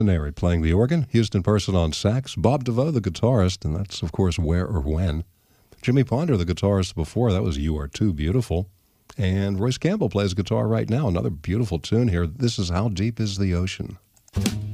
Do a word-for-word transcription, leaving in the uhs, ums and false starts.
Nary playing the organ, Houston Person on sax, Bob DeVoe, the guitarist, and that's, of course, Where or When. Jimmy Ponder, the guitarist before, that was You Are Too Beautiful. And Royce Campbell plays guitar right now, another beautiful tune here. This is How Deep is the Ocean.